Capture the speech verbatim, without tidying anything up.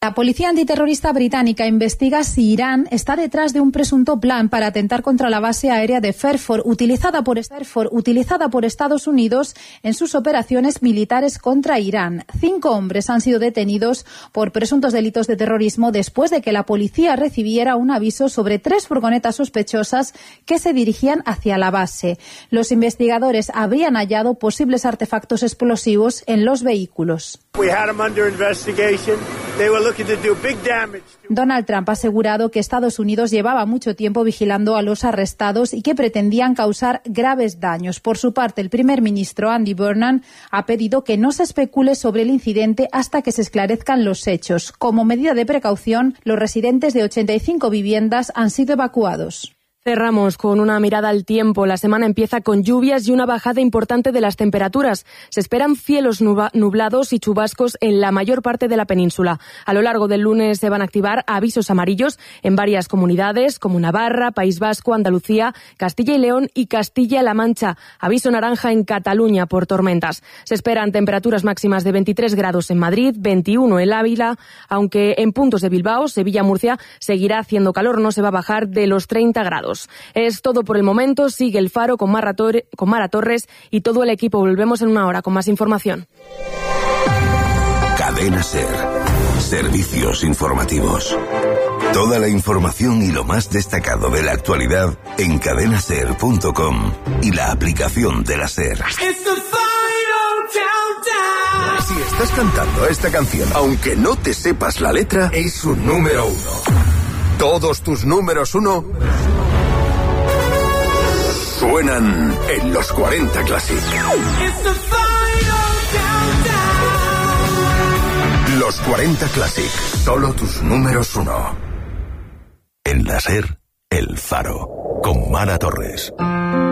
La policía antiterrorista británica investiga si Irán está detrás de un presunto plan para atentar contra la base aérea de Fairford, utilizada por, Fairford, utilizada por Estados Unidos en sus operaciones militares contra Irán. Cinco hombres han sido detenidos por presuntos delitos de terrorismo después de que la policía recibiera un aviso sobre tres furgonetas sospechosas que se dirigían hacia la base. Los investigadores habrían hallado posibles artefactos explosivos en los vehículos. Donald Trump ha asegurado que Estados Unidos llevaba mucho tiempo vigilando a los arrestados y que pretendían causar graves daños. Por su parte, el primer ministro Andy Burnham ha pedido que no se especule sobre el incidente hasta que se esclarezcan los hechos. Como medida de precaución, los residentes de ochenta y cinco viviendas han sido evacuados. Cerramos con una mirada al tiempo. La semana empieza con lluvias y una bajada importante de las temperaturas. Se esperan cielos nublados y chubascos en la mayor parte de la península. A lo largo del lunes se van a activar avisos amarillos en varias comunidades como Navarra, País Vasco, Andalucía, Castilla y León y Castilla-La Mancha. Aviso naranja en Cataluña por tormentas. Se esperan temperaturas máximas de veintitrés grados en Madrid, veintiuno en Ávila, aunque en puntos de Bilbao, Sevilla, Murcia seguirá haciendo calor, no se va a bajar de los treinta grados. Es todo por el momento. Sigue el Faro con Mara, Torre, con Mara Torres y todo el equipo. Volvemos en una hora con más información. Cadena SER. Servicios informativos. Toda la información y lo más destacado de la actualidad en cadena ser punto com y la aplicación de la SER. Si estás cantando esta canción, aunque no te sepas la letra, es un número uno. Todos tus números uno suenan en los cuarenta Classic. Los cuarenta Classic, solo tus números uno. En la SER, El Faro, con Mara Torres.